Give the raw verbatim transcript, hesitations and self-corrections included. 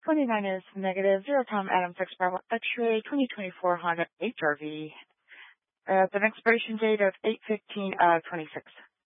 twenty-nine is negative. Zero Tom Adam Fixed Bravo X-ray twenty twenty-four Honda H R V. Uh, the expiration date of eight fifteen uh, twenty-six.